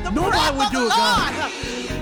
the Nobody breath would of do the it, God. Lord.